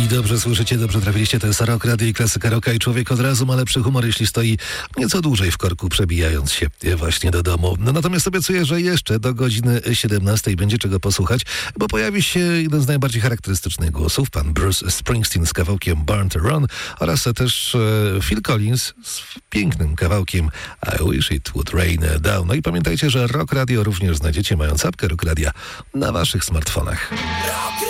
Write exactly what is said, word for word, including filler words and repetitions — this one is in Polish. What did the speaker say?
I dobrze słyszycie, dobrze trafiliście, to jest Rock Radio i klasyka rocka i człowiek od razu ma lepszy humor, jeśli stoi nieco dłużej w korku, przebijając się właśnie do domu. No natomiast obiecuję, że jeszcze do godziny siedemnastej będzie czego posłuchać, bo pojawi się jeden z najbardziej charakterystycznych głosów, pan Bruce Springsteen z kawałkiem Born to Run oraz też e, Phil Collins z pięknym kawałkiem I Wish It Would Rain Down. No i pamiętajcie, że Rock Radio również znajdziecie, mając apkę Rock Radia na waszych smartfonach.